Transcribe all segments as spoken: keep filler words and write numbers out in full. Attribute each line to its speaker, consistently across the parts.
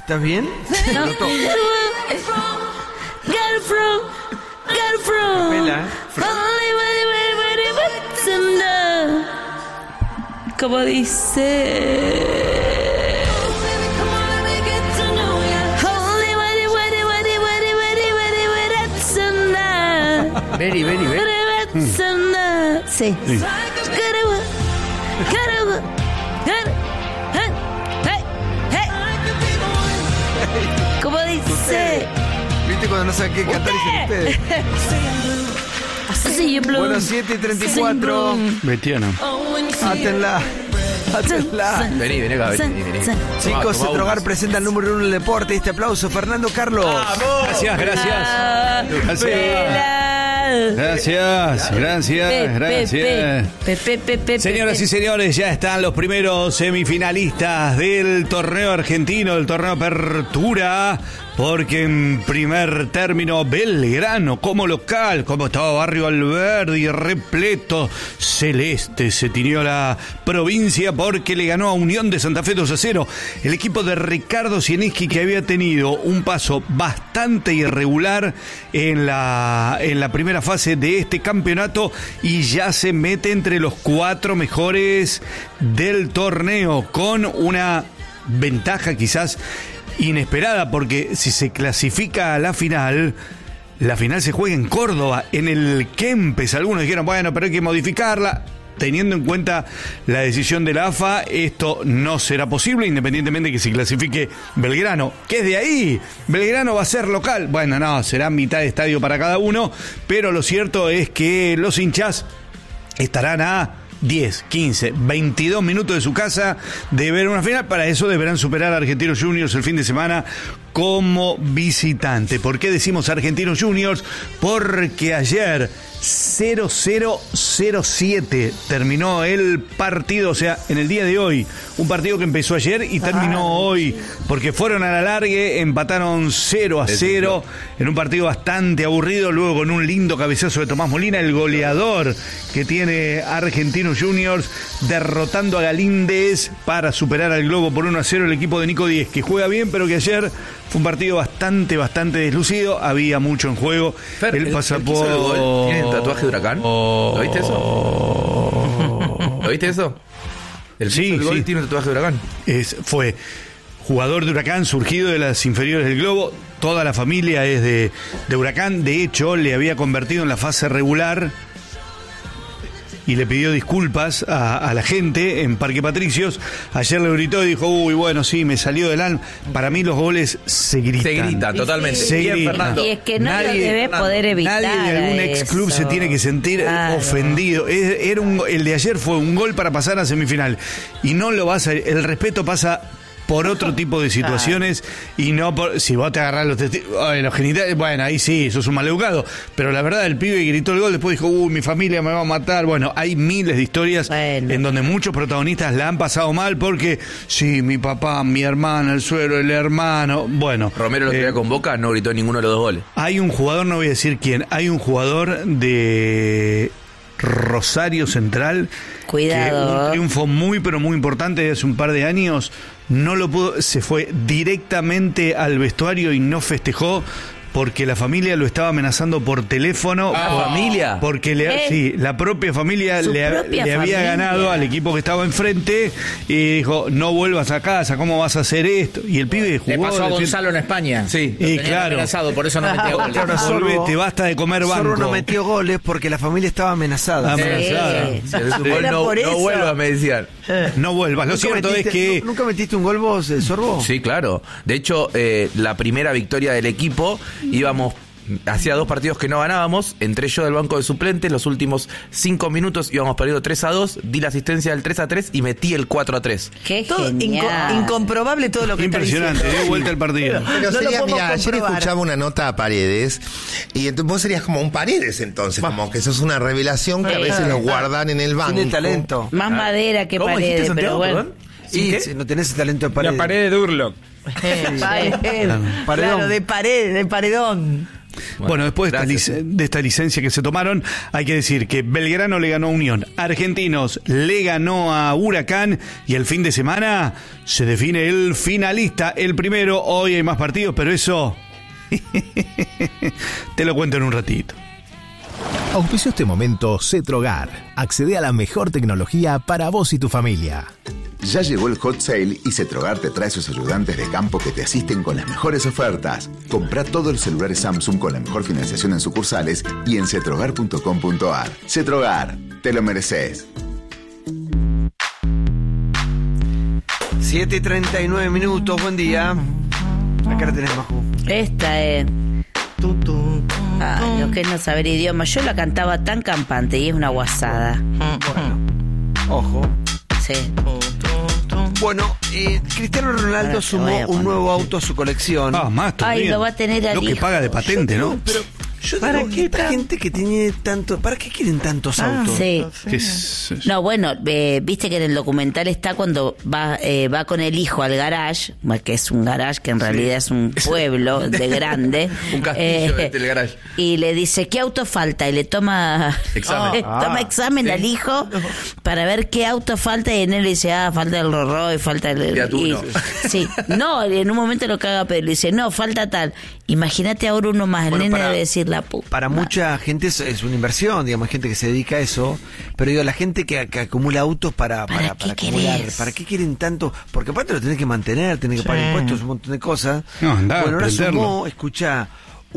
Speaker 1: ¿Estás bien?
Speaker 2: No. Get from, get from.
Speaker 1: Capela, ¿eh?
Speaker 2: Como dice.
Speaker 1: Very, very, very.
Speaker 2: Sí. Sí. ¿Cómo dice?
Speaker 1: ¿Viste cuando no saben qué cantar dicen ustedes?
Speaker 2: Sí,
Speaker 1: bueno, siete y treinta y cuatro.
Speaker 3: Betiana.
Speaker 1: Átenla. Átenla.
Speaker 4: Vení, vení acá, vení, vení.
Speaker 1: Chicos, Cetrogar presenta el número uno del deporte. Este aplauso, Fernando Carlos.
Speaker 3: Gracias, gracias. Gracias. Gracias, gracias, gracias. Señoras y señores, ya están los primeros semifinalistas del torneo argentino, del torneo Apertura, porque en primer término Belgrano como local, como estaba Barrio Alberdi, repleto celeste, se tiñó la provincia porque le ganó a Unión de Santa Fe dos a cero. El equipo de Ricardo Sieninski, que había tenido un paso bastante irregular en la, en la primera fase de este campeonato, y ya se mete entre los cuatro mejores del torneo con una ventaja quizás inesperada, porque si se clasifica a la final, la final se juega en Córdoba, en el Kempes. Algunos dijeron, bueno, pero hay que modificarla. Teniendo en cuenta la decisión de la A F A, esto no será posible, independientemente de que se clasifique Belgrano, que es de ahí. Belgrano va a ser local. Bueno, no, será mitad de estadio para cada uno, pero lo cierto es que los hinchas estarán a diez, quince, veintidós minutos de su casa de ver una final. Para eso deberán superar a Argentinos Juniors el fin de semana como visitante. ¿Por qué decimos Argentinos Juniors? Porque ayer cero cero cero siete terminó el partido, o sea, en el día de hoy, un partido que empezó ayer y terminó ah, hoy, porque fueron a la largue, empataron cero a cero en un partido bastante aburrido, luego con un lindo cabezazo de Tomás Molina, el goleador que tiene Argentinos Juniors, derrotando a Galíndez para superar al Globo por uno a cero el equipo de Nico Díez, que juega bien, pero que ayer fue un partido bastante, bastante deslucido, había mucho en juego.
Speaker 4: Fer,
Speaker 3: el,
Speaker 4: el
Speaker 3: pasaporte...
Speaker 4: ¿Tiene tatuaje de Huracán?
Speaker 3: Oh,
Speaker 4: ¿Lo viste eso? ¿Lo viste eso? El
Speaker 3: sí,
Speaker 4: del gol
Speaker 3: sí.
Speaker 4: Tiene un tatuaje de Huracán.
Speaker 3: Es, fue jugador de Huracán, surgido de las inferiores del Globo. Toda la familia es de, de Huracán. De hecho, le había convertido en la fase regular y le pidió disculpas a, a la gente en Parque Patricios. Ayer le gritó y dijo, uy, bueno, sí, me salió del alma. Para mí los goles se gritan.
Speaker 4: Se gritan, totalmente.
Speaker 3: Se
Speaker 4: Bien,
Speaker 3: gritan.
Speaker 4: Fernando.
Speaker 2: Y es que no
Speaker 3: nadie,
Speaker 2: lo debe poder evitar.
Speaker 3: Nadie de algún ex club se tiene que sentir
Speaker 2: claro.
Speaker 3: ofendido. Era un, el de ayer fue un gol para pasar a semifinal. Y no lo vas a... El respeto pasa por otro tipo de situaciones y no por... Si vos te agarrás los, testi- ay, los genitales, bueno, ahí sí, sos un maleducado. Pero la verdad, el pibe gritó el gol, después dijo, uy, mi familia me va a matar. Bueno, hay miles de historias bueno. en donde muchos protagonistas la han pasado mal porque, sí, mi papá, mi hermana, el suegro, el hermano, bueno.
Speaker 4: Romero, lo que
Speaker 3: eh,
Speaker 4: veía con Boca, no gritó ninguno de los dos goles.
Speaker 3: Hay un jugador, no voy a decir quién, hay un jugador de Rosario Central.
Speaker 2: Cuidado.
Speaker 3: Que un triunfo muy, pero muy importante de hace un par de años. No lo pudo, se fue directamente al vestuario y no festejó porque la familia lo estaba amenazando por teléfono.
Speaker 4: ¿La
Speaker 3: por,
Speaker 4: familia?
Speaker 3: Porque le,
Speaker 2: ¿Eh?
Speaker 3: sí, la propia familia
Speaker 2: Su
Speaker 3: le,
Speaker 2: propia
Speaker 3: le había
Speaker 2: familia.
Speaker 3: ganado al equipo que estaba enfrente y dijo, no vuelvas a casa, ¿cómo vas a hacer esto? Y el pibe jugó.
Speaker 5: Le pasó a
Speaker 3: defiend-
Speaker 5: Gonzalo en España.
Speaker 4: Sí.
Speaker 3: Y claro.
Speaker 5: Amenazado, por eso no metió goles.
Speaker 1: Ahora Sorbo-
Speaker 3: Volvete, basta de comer banco.
Speaker 1: Sorbo no metió goles porque la familia estaba amenazada.
Speaker 3: Amenazada.
Speaker 2: Sí.
Speaker 4: Si haces un gol,
Speaker 1: Era
Speaker 4: no,
Speaker 1: por
Speaker 4: no
Speaker 1: eso.
Speaker 4: vuelvas, me decían.
Speaker 3: No vuelvas. Lo
Speaker 1: ¿Nunca
Speaker 3: cierto
Speaker 1: metiste-
Speaker 3: es que...
Speaker 1: ¿Nunca metiste un gol vos, eh, Sorbo?
Speaker 4: Sí, claro. De hecho, eh, la primera victoria del equipo, íbamos... Hacía dos partidos que no ganábamos, entré yo del banco de suplentes, los últimos cinco minutos íbamos perdiendo tres a dos, di la asistencia del tres a tres y metí el cuatro a tres.
Speaker 2: Qué
Speaker 6: Todo
Speaker 2: genial.
Speaker 6: inco- incomprobable todo lo que
Speaker 3: Impresionante,
Speaker 6: está diciendo.
Speaker 3: dio vuelta el partido.
Speaker 7: Pero
Speaker 6: No lo
Speaker 7: sería,
Speaker 6: podemos
Speaker 7: mira, ayer
Speaker 6: comprobar.
Speaker 7: escuchaba una nota a Paredes y entonces vos serías como un Paredes entonces, como que sos una revelación que a veces lo guardan en el banco.
Speaker 1: Tiene talento.
Speaker 2: Más madera que
Speaker 4: ¿Cómo dijiste,
Speaker 2: paredes,
Speaker 4: Santiago,
Speaker 2: pero bueno.
Speaker 4: perdón?
Speaker 1: Sí,
Speaker 4: ¿Qué?
Speaker 1: sí, no tenés el talento de
Speaker 5: La
Speaker 1: pared.
Speaker 5: pared de Durlock.
Speaker 6: Pared.
Speaker 1: Paredón.
Speaker 6: Claro, de pared, de paredón.
Speaker 3: Bueno, bueno después de esta, lic- de esta licencia que se tomaron, hay que decir que Belgrano le ganó a Unión, Argentinos le ganó a Huracán y el fin de semana se define el finalista, el primero. Hoy hay más partidos, pero eso te lo cuento en un ratito.
Speaker 8: Auspició este momento Cetrogar. Accede a la mejor tecnología para vos y tu familia.
Speaker 9: Ya llegó el Hot Sale y Cetrogar te trae sus ayudantes de campo que te asisten con las mejores ofertas. Comprá todos los celulares Samsung con la mejor financiación en sucursales y en cetrogar punto com punto a r. Cetrogar, te lo mereces.
Speaker 1: siete y treinta y nueve minutos, buen día. Acá la tenés, Maju.
Speaker 2: Esta es... Ah, lo que es no saber idioma. Yo la cantaba tan campante y es una guasada.
Speaker 1: Bueno, ojo.
Speaker 2: Sí.
Speaker 1: Bueno, eh, Cristiano Ronaldo
Speaker 2: Ahora
Speaker 1: sumó un nuevo auto a su colección.
Speaker 3: Ah, más todavía.
Speaker 2: Ay, lo va a tener al
Speaker 3: Lo que
Speaker 2: hijo.
Speaker 3: paga de patente, ¿no?
Speaker 1: Pero yo
Speaker 6: ¿Para
Speaker 1: digo,
Speaker 6: qué
Speaker 1: esta
Speaker 6: tan-
Speaker 1: gente que tiene tanto... ¿Para qué quieren tantos
Speaker 6: Ah,
Speaker 1: autos?
Speaker 2: Sí.
Speaker 3: ¿Qué es eso?
Speaker 2: No, bueno, eh, viste que en el documental está cuando va eh, va con el hijo al garage, que es un garage que en realidad es un pueblo de grande.
Speaker 4: Un castillo de- del garage.
Speaker 2: Y le dice, ¿qué auto falta? Y le toma
Speaker 4: Examen.
Speaker 2: toma examen al hijo para ver qué auto falta y en él le dice, ah, falta el Rolls Royce, falta el...
Speaker 4: Fiat Uno.
Speaker 2: y- sí, no, en un momento lo caga pero le dice, no, falta tal. Imagínate ahora uno más, el
Speaker 1: Bueno,
Speaker 2: nene
Speaker 1: para-
Speaker 2: debe decir la puta.
Speaker 1: Para mucha gente es, es una inversión, digamos, hay gente que se dedica a eso, pero digo, la gente que, que acumula autos para,
Speaker 2: ¿Para
Speaker 1: para,
Speaker 2: qué
Speaker 1: para acumular,
Speaker 2: querés?
Speaker 1: ¿para qué quieren tanto? Porque aparte lo tenés que mantener, tenés que pagar
Speaker 6: Sí.
Speaker 1: impuestos, un montón de cosas.
Speaker 3: No, andá,
Speaker 1: bueno, ahora
Speaker 3: prenderlo.
Speaker 1: sumó, escucha,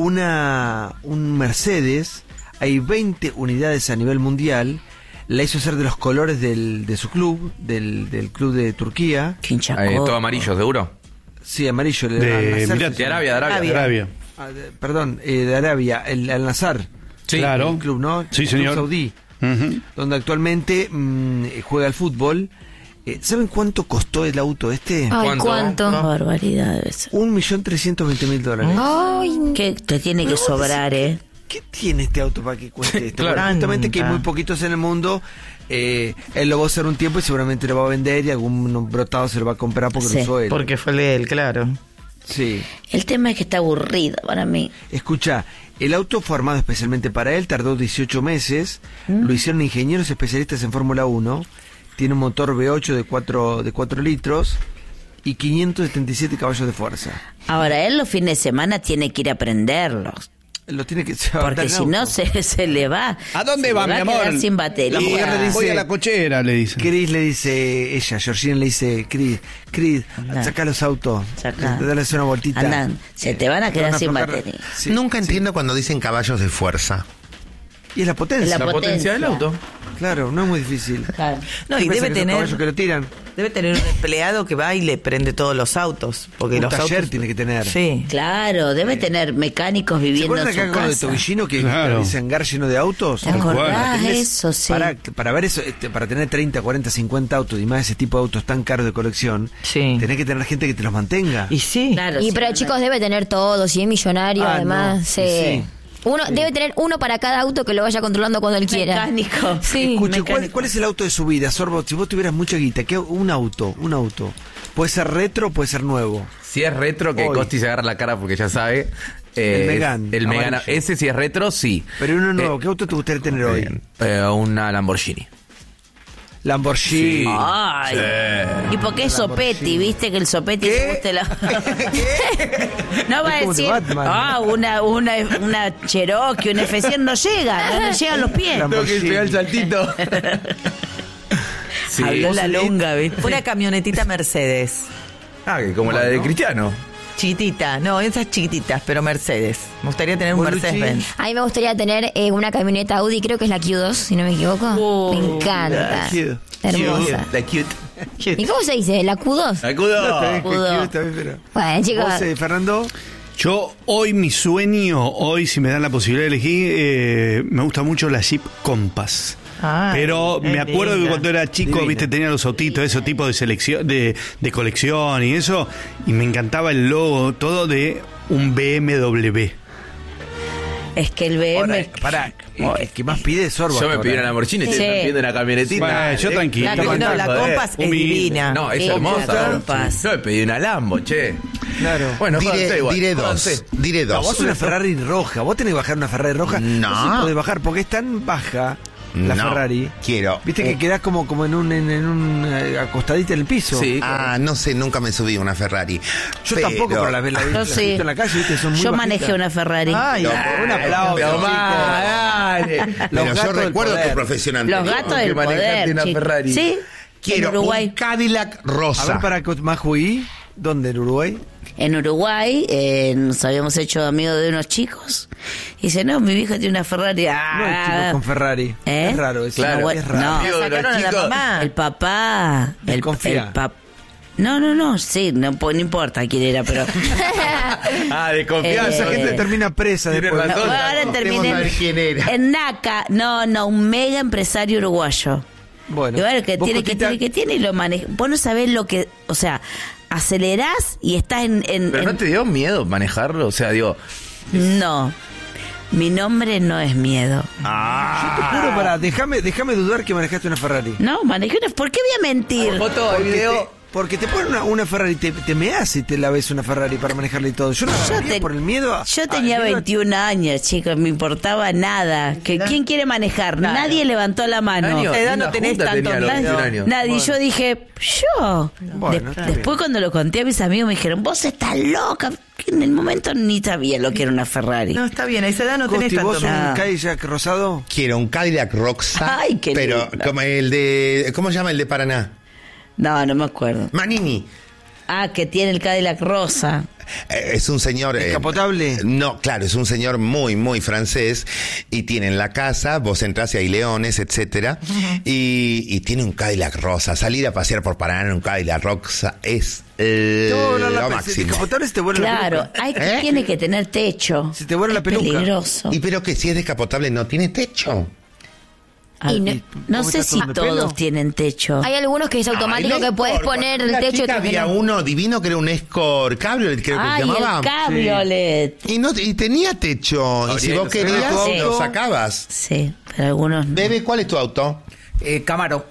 Speaker 1: una un Mercedes, hay veinte unidades a nivel mundial, la hizo ser de los colores del, de su club, del, del club de Turquía.
Speaker 2: Qué hincha
Speaker 4: Eh,
Speaker 2: coco.
Speaker 4: todo amarillo, seguro.
Speaker 1: Sí, amarillo. el
Speaker 3: De
Speaker 1: Al-Nassr,
Speaker 3: Emiratos.
Speaker 4: De Arabia, de Arabia.
Speaker 3: De Arabia.
Speaker 1: Ah, de- perdón, eh, de Arabia, el Al-Nassr.
Speaker 4: Sí.
Speaker 3: Claro.
Speaker 1: El club, ¿no?
Speaker 3: Sí,
Speaker 1: El club
Speaker 3: señor.
Speaker 1: saudí,
Speaker 3: Ujú.
Speaker 1: donde actualmente mm, juega al fútbol. Eh, ¿Saben cuánto costó el auto este?
Speaker 10: Ay,
Speaker 4: ¿Cuánto?
Speaker 10: ¿cuánto?
Speaker 2: Una barbaridad debe ser.
Speaker 1: Un millón trescientos veinte mil dólares.
Speaker 10: Ay,
Speaker 2: Que te tiene que sobrar, ¿eh?
Speaker 1: ¿Qué tiene este auto para que cueste esto?
Speaker 4: Claro.
Speaker 1: Bueno, justamente que hay
Speaker 6: Tanta.
Speaker 1: muy poquitos en el mundo. Eh, él lo va a hacer un tiempo y seguramente lo va a vender y algún brotado se lo va a comprar porque
Speaker 2: Sí.
Speaker 1: lo usó él.
Speaker 6: Porque fue el de él, claro.
Speaker 1: Sí.
Speaker 2: El tema es que está aburrido para mí.
Speaker 1: Escucha, el auto fue armado especialmente para él, tardó dieciocho meses, lo hicieron ingenieros especialistas en Fórmula uno, tiene un motor V ocho de cuatro, de cuatro litros y quinientos setenta y siete caballos de fuerza.
Speaker 2: Ahora, él los fines de semana tiene que ir a prenderlos.
Speaker 1: Lo tiene que se va a
Speaker 2: Porque
Speaker 1: dar el
Speaker 2: si
Speaker 1: auto.
Speaker 2: no, se, se le va.
Speaker 3: ¿A dónde
Speaker 2: Se
Speaker 3: va,
Speaker 2: le
Speaker 3: mi
Speaker 2: a
Speaker 3: amor?
Speaker 2: quedar sin batería.
Speaker 1: La mujer le dice-
Speaker 3: Voy a la cochera, le dice.
Speaker 1: Chris le dice, ella, Georgina le dice, Chris, Chris,
Speaker 2: Andá.
Speaker 1: saca los autos,
Speaker 2: Sacá.
Speaker 1: dale una vueltita.
Speaker 2: Andan, se te van a
Speaker 1: Eh,
Speaker 2: quedar
Speaker 1: van a
Speaker 2: sin
Speaker 1: aflojar-
Speaker 2: batería.
Speaker 1: Sí,
Speaker 7: Nunca
Speaker 1: sí.
Speaker 7: entiendo cuando dicen caballos de fuerza.
Speaker 1: Y es la potencia.
Speaker 2: Es
Speaker 4: La,
Speaker 2: La
Speaker 4: potencia del
Speaker 2: potencia.
Speaker 4: auto.
Speaker 1: Claro, no es muy difícil.
Speaker 2: Claro.
Speaker 6: No,
Speaker 1: ¿Qué
Speaker 6: y
Speaker 1: piensa
Speaker 6: debe
Speaker 1: que son
Speaker 6: tener,
Speaker 1: caballos que lo tiran?
Speaker 6: debe tener un empleado que va y le prende todos los autos. Porque
Speaker 1: Un
Speaker 6: los
Speaker 1: taller
Speaker 6: autos
Speaker 1: tiene que tener.
Speaker 6: Sí.
Speaker 2: Claro, debe tener mecánicos
Speaker 1: ¿Se
Speaker 2: viviendo en
Speaker 1: acuerdan
Speaker 2: su
Speaker 1: acá con lo de
Speaker 2: casa.
Speaker 1: Tobillino que
Speaker 3: Claro.
Speaker 1: dice hangar lleno de autos?
Speaker 2: ¿Te
Speaker 3: Tal cual.
Speaker 2: acordás
Speaker 1: Tenés-
Speaker 2: eso? Sí.
Speaker 1: Para, para ver eso, este, para tener treinta, cuarenta, cincuenta autos y más ese tipo de autos tan caros de colección,
Speaker 6: Sí.
Speaker 1: tenés que tener gente que te los mantenga.
Speaker 6: Y sí.
Speaker 2: Claro,
Speaker 10: y
Speaker 2: sí,
Speaker 10: pero
Speaker 2: no,
Speaker 10: chicos, debe tener todo, si es millonario,
Speaker 1: Ah,
Speaker 10: además.
Speaker 1: no,
Speaker 10: sí.
Speaker 1: y sí.
Speaker 10: Uno debe tener uno para cada auto que lo vaya controlando cuando él quiera.
Speaker 2: Mecánico.
Speaker 10: Sí.
Speaker 1: Escuche, ¿cuál,
Speaker 2: mecánico.
Speaker 1: cuál es el auto de su vida, Sorbo? Si vos tuvieras mucha guita, ¿qué, un auto, un auto. Puede ser retro, puede ser nuevo.
Speaker 4: Si es retro, que
Speaker 1: Hoy.
Speaker 4: Costi se agarra la cara porque ya sabe. eh,
Speaker 1: El Megane,
Speaker 4: El Megane.
Speaker 1: amarillo.
Speaker 4: Ese si es retro, sí.
Speaker 1: Pero uno nuevo,
Speaker 4: Eh,
Speaker 1: ¿qué auto te gustaría tener hoy?
Speaker 4: Bien. Eh, una Lamborghini.
Speaker 1: Lamborghini.
Speaker 2: Ay. Y porque es Sopetti, viste que el Sopetti
Speaker 1: ¿Qué?
Speaker 2: le gusta la... No va a
Speaker 1: Es como de
Speaker 2: decir,
Speaker 1: Batman.
Speaker 2: ah, una, una, una Cherokee, un F cien no llega, no le llegan los pies.
Speaker 1: Tengo que pegar el
Speaker 4: saltito. Sí.
Speaker 2: Habló la lunga, viste.
Speaker 6: Una camionetita Mercedes.
Speaker 4: Ah, que como la de Cristiano.
Speaker 6: Chiquitita. No, esas chiquititas, pero Mercedes. Me gustaría tener un
Speaker 1: Bueno, Luchi.
Speaker 6: Mercedes-Benz.
Speaker 10: A mí me gustaría tener eh, una camioneta Audi, creo que es la Q dos, si no me equivoco.
Speaker 2: Oh,
Speaker 10: me encanta.
Speaker 1: cute.
Speaker 10: Hermosa.
Speaker 4: La cute.
Speaker 10: ¿Y cómo se dice? ¿La Q dos?
Speaker 4: Acudo.
Speaker 1: Está bien,
Speaker 2: Pudo.
Speaker 1: que- que- está bien, pero-
Speaker 10: Bueno, chicos.
Speaker 1: ¿Vos, eh, Fernando?
Speaker 3: Yo, hoy mi sueño, hoy si me dan la posibilidad de elegir, eh, me gusta mucho la Jeep Compass.
Speaker 6: Ay,
Speaker 3: Pero
Speaker 6: es
Speaker 3: me acuerdo que
Speaker 6: linda.
Speaker 3: cuando era chico,
Speaker 1: Divina.
Speaker 3: viste, tenía los autitos, esos tipos de selección, de, de colección y eso, y me encantaba el logo, todo de un B M W.
Speaker 2: Es que el B M...
Speaker 1: Ahora, pará, eh, el que más pide es Sorbo.
Speaker 4: Yo me
Speaker 1: ahora.
Speaker 4: pido una Lamborghini,
Speaker 2: Sí.
Speaker 4: estoy pidiendo una camionetita.
Speaker 3: Bueno, yo
Speaker 4: Eh,
Speaker 3: tranquilo.
Speaker 6: La, no, la
Speaker 4: Joder.
Speaker 6: Compass es
Speaker 3: Humilde.
Speaker 6: divina.
Speaker 4: No, es
Speaker 2: Sí,
Speaker 4: hermosa.
Speaker 2: la Compass.
Speaker 4: Yo me pedí una Lambo, che.
Speaker 1: Claro.
Speaker 4: Bueno,
Speaker 7: diré,
Speaker 4: jódanse igual,
Speaker 7: diré dos.
Speaker 4: jódanse.
Speaker 7: Diré
Speaker 1: No,
Speaker 7: dos.
Speaker 1: vos una Ferrari roja, vos tenés que bajar una Ferrari roja.
Speaker 7: No.
Speaker 1: No se podés bajar porque es tan baja la
Speaker 7: No,
Speaker 1: Ferrari.
Speaker 7: quiero.
Speaker 1: Viste que
Speaker 7: Eh,
Speaker 1: quedás como, como en un, en, en un eh, acostadita en el piso.
Speaker 4: Sí.
Speaker 7: Ah, no sé, nunca me subí a una Ferrari.
Speaker 1: Yo
Speaker 7: Pero-
Speaker 1: tampoco, pero la, la, la,
Speaker 2: Yo
Speaker 1: la
Speaker 2: sí.
Speaker 1: he visto en la calle, viste, son muy
Speaker 2: Yo
Speaker 1: bajitas.
Speaker 2: manejé una Ferrari.
Speaker 6: Ay,
Speaker 1: No,
Speaker 6: ay,
Speaker 1: un aplauso,
Speaker 4: Pero
Speaker 1: chicos.
Speaker 4: más, dale.
Speaker 1: Los
Speaker 7: Pero yo
Speaker 1: gatos del
Speaker 7: recuerdo
Speaker 1: poder.
Speaker 7: tu profesión
Speaker 2: Los
Speaker 7: anterior.
Speaker 2: gatos
Speaker 4: que
Speaker 2: del
Speaker 4: manejaste
Speaker 2: poder.
Speaker 4: una
Speaker 2: chico.
Speaker 4: Ferrari.
Speaker 2: Sí.
Speaker 7: Quiero
Speaker 2: en Uruguay.
Speaker 7: un Cadillac rosa.
Speaker 1: A ver, para Majuí, ¿dónde? ¿En Uruguay?
Speaker 2: En Uruguay eh, nos habíamos hecho amigos de unos chicos. Y dice, no, mi vieja tiene una Ferrari. Ah,
Speaker 1: No hay chicos con Ferrari.
Speaker 2: ¿Eh?
Speaker 1: Es raro eso.
Speaker 4: Claro.
Speaker 1: Es raro.
Speaker 2: No.
Speaker 4: Amigo de los
Speaker 6: sacaron a la
Speaker 4: chicos.
Speaker 6: mamá.
Speaker 2: El papá. El,
Speaker 1: Desconfía.
Speaker 2: el pap- No, no, no, sí, no, po- no importa quién era, pero.
Speaker 4: Ah, de confianza.
Speaker 1: Esa
Speaker 2: Eh,
Speaker 1: gente termina presa
Speaker 4: Tiene
Speaker 1: después.
Speaker 4: razón.
Speaker 2: Ahora
Speaker 7: Queremos
Speaker 2: terminé
Speaker 7: saber quién era.
Speaker 2: en NACA. No, no, un mega empresario uruguayo.
Speaker 1: Bueno,
Speaker 2: Y bueno, que
Speaker 1: vos,
Speaker 2: tiene, que
Speaker 1: Cotita,
Speaker 2: tiene, que tiene y lo maneja. Vos no sabés lo que. O sea, acelerás y estás en. en-
Speaker 4: Pero
Speaker 2: en-
Speaker 4: no te dio miedo manejarlo, o sea, digo,
Speaker 2: No. Mi nombre no es miedo.
Speaker 1: Yo te juro, para, déjame, déjame dudar que manejaste una Ferrari.
Speaker 2: No, manejé una. ¿Por qué voy a mentir?
Speaker 4: foto,
Speaker 1: Porque
Speaker 4: video.
Speaker 1: te, porque te ponen una, una Ferrari, te, te meas y te la ves una Ferrari para manejarla y todo. Yo no la
Speaker 2: Yo,
Speaker 1: agarraría
Speaker 2: te-
Speaker 1: por el miedo. a-
Speaker 2: yo
Speaker 1: al
Speaker 2: tenía
Speaker 1: miedo a-
Speaker 2: veintiún años, chicos, me importaba nada. Que, ¿Quién quiere manejar?
Speaker 6: Claro.
Speaker 2: Nadie levantó la mano.
Speaker 4: Años,
Speaker 6: edad
Speaker 4: ni
Speaker 6: no
Speaker 4: una
Speaker 6: tenés
Speaker 4: junta
Speaker 6: tanto
Speaker 4: tenía a los
Speaker 6: miedo.
Speaker 4: veintiún años.
Speaker 2: Nadie.
Speaker 1: Bueno.
Speaker 2: Yo dije, yo.
Speaker 1: Bueno,
Speaker 2: De-
Speaker 1: está
Speaker 2: después cuando lo conté a mis amigos me dijeron, vos estás loca. Que en el momento ni sabía lo que era una Ferrari.
Speaker 6: No, está bien, a esa edad no tenés
Speaker 1: Costi,
Speaker 6: tanto
Speaker 1: ¿vos un
Speaker 6: miedo.
Speaker 1: Cadillac rosado?
Speaker 7: Quiero un Cadillac rosa.
Speaker 2: Ay, qué
Speaker 7: Pero
Speaker 2: lindo.
Speaker 7: como el de. ¿Cómo se llama el de Paraná?
Speaker 2: No, no me acuerdo.
Speaker 7: Manini.
Speaker 2: Ah, que tiene el Cadillac rosa.
Speaker 7: Eh, Es un señor... eh,
Speaker 1: ¿Descapotable?
Speaker 7: no, claro, es un señor muy, muy francés y tiene en la casa, vos entrás y hay leones, etcétera, y, y tiene un Cadillac rosa. Salir a pasear por Paraná en un Cadillac rosa es eh,
Speaker 1: Te voy a volar la
Speaker 7: lo
Speaker 1: pe-
Speaker 7: máximo.
Speaker 1: Descapotable se te vuela la
Speaker 2: Claro,
Speaker 1: peluca.
Speaker 2: hay que,
Speaker 7: ¿Eh?
Speaker 2: tiene que tener techo.
Speaker 1: Se te vuela la
Speaker 2: Es
Speaker 1: peluca.
Speaker 2: peligroso.
Speaker 7: Y pero que si es descapotable no tiene techo.
Speaker 2: Ah,
Speaker 10: Y no-
Speaker 2: no
Speaker 1: ¿Cómo
Speaker 2: sé
Speaker 1: estás
Speaker 2: si
Speaker 1: con el
Speaker 2: todos
Speaker 1: pelo?
Speaker 2: tienen techo.
Speaker 10: Hay algunos que es automático
Speaker 7: Ay,
Speaker 10: que
Speaker 7: no
Speaker 10: puedes
Speaker 7: importa.
Speaker 10: poner el
Speaker 7: La
Speaker 10: techo y
Speaker 7: chica
Speaker 10: te
Speaker 7: había uno divino que era un Escort Cabriolet, creo que
Speaker 2: Ay,
Speaker 7: se llamaba.
Speaker 2: el cabriolet.
Speaker 7: Y, no, y tenía techo. Y si
Speaker 4: Oriente,
Speaker 7: vos querías,
Speaker 2: sí.
Speaker 7: lo sacabas.
Speaker 2: Sí, pero algunos no.
Speaker 7: Bebe, ¿cuál es tu auto?
Speaker 5: Eh, Camaro.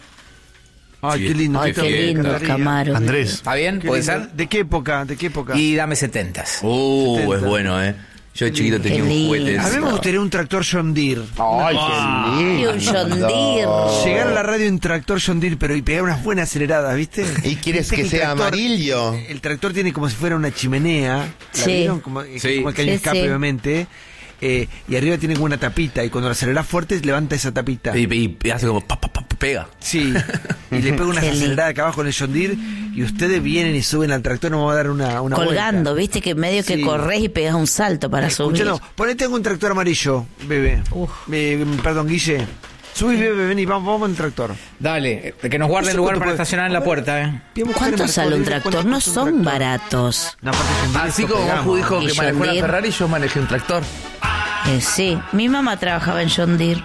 Speaker 1: Ay, qué lindo.
Speaker 2: Ay,
Speaker 1: qué
Speaker 2: qué lindo,
Speaker 1: carrería.
Speaker 2: Camaro.
Speaker 3: Andrés.
Speaker 5: ¿Está bien?
Speaker 1: Qué
Speaker 5: ¿Puede
Speaker 1: lindo.
Speaker 5: ser?
Speaker 1: ¿De qué época? ¿De qué época?
Speaker 5: Y dame setentas.
Speaker 4: Uh,
Speaker 1: setenta.
Speaker 4: es bueno, eh. Yo de chiquito tenía un
Speaker 2: lindo.
Speaker 4: juguete. de
Speaker 1: A mí
Speaker 4: ese.
Speaker 1: me gustaría un tractor John Deere.
Speaker 7: Ay,
Speaker 2: Y un John Deere.
Speaker 1: Llegar a la radio en tractor John Deere, pero y pegar unas buenas aceleradas, ¿viste?
Speaker 7: ¿Y quieres
Speaker 1: Viste
Speaker 7: que
Speaker 1: el
Speaker 7: sea
Speaker 1: tractor-
Speaker 7: amarillo?
Speaker 1: El tractor tiene como si fuera una chimenea. ¿La
Speaker 2: Sí.
Speaker 1: vieron? Como,
Speaker 4: Sí.
Speaker 1: como el caño
Speaker 2: Sí,
Speaker 1: escape,
Speaker 2: sí.
Speaker 1: obviamente. Eh, y arriba tiene como una tapita. Y cuando la acelerás fuerte, levanta esa tapita.
Speaker 4: Y, y- y hace como pa, pa, pa, pega.
Speaker 1: Sí. Y le pega unas
Speaker 2: Qué lindo.
Speaker 1: aceleradas acá abajo en el John Deere. Y ustedes vienen y suben al tractor, no me va a dar una, una
Speaker 2: Colgando,
Speaker 1: vuelta.
Speaker 2: viste que medio que
Speaker 1: Sí.
Speaker 2: corres y pegas un salto para subir.
Speaker 1: Escuchalo, ponete un tractor amarillo, bebé. Eh, perdón, Guille. Subí, bebé, vení, vamos, vamos en el tractor.
Speaker 5: Dale, eh, que nos guarden
Speaker 1: Eso
Speaker 5: lugar
Speaker 1: cuánto
Speaker 5: para
Speaker 1: puede-
Speaker 5: estacionar en la puerta, ¿eh?
Speaker 1: Voy a buscar en
Speaker 2: ¿Cuánto
Speaker 1: Mercado
Speaker 2: sale un
Speaker 1: Libre
Speaker 2: tractor?
Speaker 1: cuánto
Speaker 2: No
Speaker 1: cuesta un
Speaker 2: son
Speaker 1: tractor.
Speaker 2: baratos.
Speaker 1: No, aparte John Deere
Speaker 4: Así
Speaker 1: es
Speaker 4: como vos
Speaker 1: tope
Speaker 4: dijo
Speaker 1: gama.
Speaker 2: Y
Speaker 4: que manejó
Speaker 2: John
Speaker 4: una
Speaker 2: Deere.
Speaker 4: Ferrari, yo manejé un tractor.
Speaker 2: Eh, sí, mi mamá trabajaba en John Deere.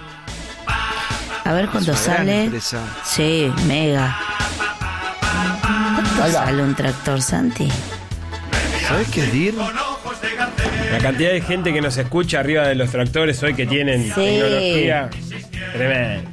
Speaker 2: A ver cuánto
Speaker 1: Es una gran
Speaker 2: sale.
Speaker 1: empresa.
Speaker 2: Sí, mega. ¿Cuánto sale un tractor, Santi?
Speaker 1: ¿Sabés qué es Deere?
Speaker 11: La cantidad de gente que nos escucha arriba de los tractores hoy que tienen
Speaker 2: Sí.
Speaker 11: tecnología. Tremendo.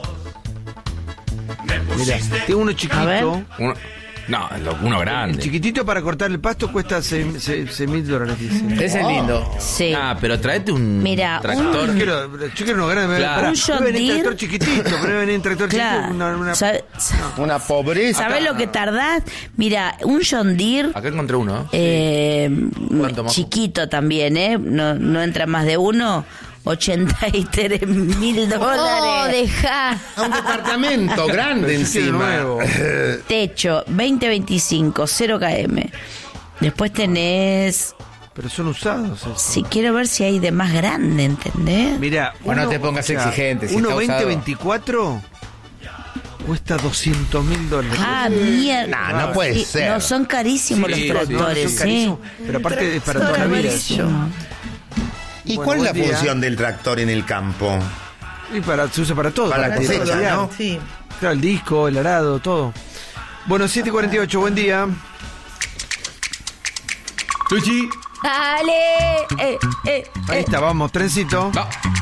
Speaker 1: Mira, tengo uno
Speaker 2: A ver.
Speaker 1: chiquito.
Speaker 4: Uno, no, lo- uno
Speaker 1: El
Speaker 4: grande.
Speaker 1: chiquitito para cortar el pasto cuesta seis mil dólares, dice.
Speaker 5: Ese es lindo.
Speaker 2: Sí.
Speaker 4: Ah, pero traete un
Speaker 2: Mira,
Speaker 4: tractor.
Speaker 1: Yo quiero, yo quiero uno grande.
Speaker 4: Claro.
Speaker 1: Pará,
Speaker 2: Un John
Speaker 1: no venir
Speaker 2: Deere.
Speaker 1: tractor chiquitito, pero venir un tractor
Speaker 2: Claro.
Speaker 1: chiquito. Una, una-
Speaker 2: ¿Sabe-
Speaker 7: Una pobreza.
Speaker 2: ¿Sabés lo que tardás? Mira, un John Deere
Speaker 4: Acá encontré uno. ¿eh?
Speaker 2: eh,
Speaker 4: ¿Cuánto, Majo?
Speaker 2: chiquito también, ¿eh? No, no entra más de uno. ochenta y tres mil
Speaker 10: Oh,
Speaker 2: dólares.
Speaker 10: deja.
Speaker 7: A un departamento grande
Speaker 1: Pero sí que de
Speaker 7: encima.
Speaker 1: nuevo.
Speaker 2: Techo veinte veinticinco, cero kilómetros. Después tenés.
Speaker 1: Pero son usados. esos.
Speaker 2: Si quiero ver si hay de más grande, ¿entendés?
Speaker 1: Mira,
Speaker 5: Bueno,
Speaker 1: uno-
Speaker 5: no te pongas
Speaker 1: o sea,
Speaker 5: exigente, si
Speaker 1: uno
Speaker 5: está
Speaker 1: veinte
Speaker 5: usado.
Speaker 1: veinticuatro cuesta doscientos mil dólares.
Speaker 2: Ah, mierda.
Speaker 7: No, no puede
Speaker 2: Sí,
Speaker 7: ser.
Speaker 2: No, son carísimos
Speaker 4: Sí,
Speaker 2: los
Speaker 4: sí,
Speaker 2: tractores,
Speaker 1: son
Speaker 2: sí.
Speaker 1: carísimos, pero aparte es para toda la vida. eso.
Speaker 7: ¿Y
Speaker 1: Bueno,
Speaker 7: cuál es la
Speaker 1: buen día.
Speaker 7: función del tractor en el campo?
Speaker 1: Y para, se usa para todo.
Speaker 7: Para la cosecha,
Speaker 1: velocidad.
Speaker 7: ¿no?
Speaker 6: Sí.
Speaker 1: Claro, el disco, el arado, todo. Bueno, siete y cuarenta y ocho, buen día.
Speaker 10: Dale. Eh, eh,
Speaker 1: Ahí
Speaker 10: eh.
Speaker 1: está, vamos, trencito.
Speaker 4: Va.